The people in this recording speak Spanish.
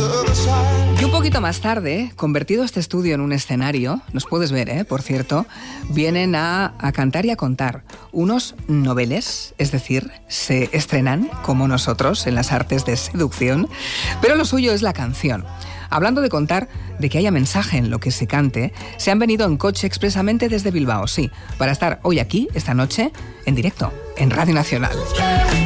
Y un poquito más tarde, convertido este estudio en un escenario, nos puedes ver, por cierto, vienen a cantar y a contar unos noveles, es decir, se estrenan como nosotros en las artes de seducción, pero lo suyo es la canción. Hablando de contar, de que haya mensaje en lo que se cante, se han venido en coche expresamente desde Bilbao, sí, para estar hoy aquí, esta noche, en directo, en Radio Nacional.